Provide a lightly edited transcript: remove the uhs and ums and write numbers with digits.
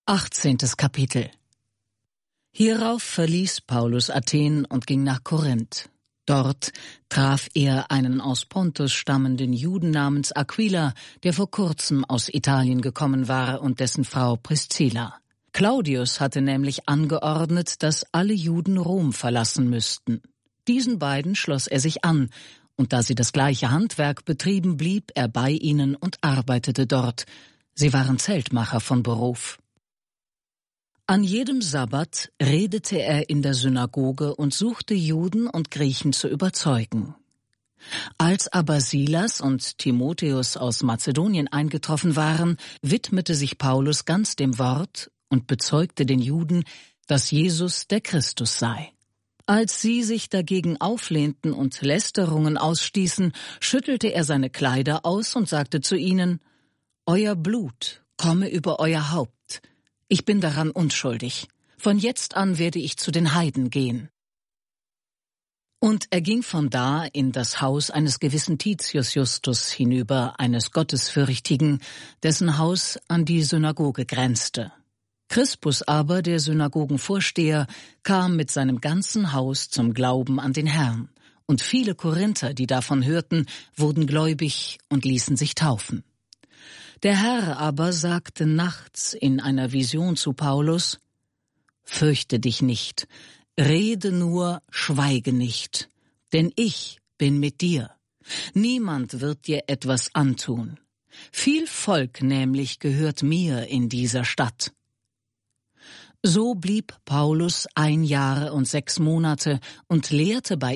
18. Kapitel. Hierauf verließ Paulus Athen und ging nach Korinth. Dort traf er einen aus Pontus stammenden Juden namens Aquila, der vor kurzem aus Italien gekommen war, und dessen Frau Priscilla. Claudius hatte nämlich angeordnet, dass alle Juden Rom verlassen müssten. Diesen beiden schloss er sich an, und da sie das gleiche Handwerk betrieben, blieb er bei ihnen und arbeitete dort. Sie waren Zeltmacher von Beruf. An jedem Sabbat redete er in der Synagoge und suchte Juden und Griechen zu überzeugen. Als aber Silas und Timotheus aus Mazedonien eingetroffen waren, widmete sich Paulus ganz dem Wort und bezeugte den Juden, dass Jesus der Christus sei. Als sie sich dagegen auflehnten und Lästerungen ausstießen, schüttelte er seine Kleider aus und sagte zu ihnen: »Euer Blut komme über euer Haupt. Ich bin daran unschuldig. Von jetzt an werde ich zu den Heiden gehen.« Und er ging von da in das Haus eines gewissen Titius Justus hinüber, eines Gottesfürchtigen, dessen Haus an die Synagoge grenzte. Crispus aber, der Synagogenvorsteher, kam mit seinem ganzen Haus zum Glauben an den Herrn, und viele Korinther, die davon hörten, wurden gläubig und ließen sich taufen. Der Herr aber sagte nachts in einer Vision zu Paulus: »Fürchte dich nicht, rede nur, schweige nicht, denn ich bin mit dir. Niemand wird dir etwas antun. Viel Volk nämlich gehört mir in dieser Stadt.« So blieb Paulus 1 Jahr und 6 Monate und lehrte bei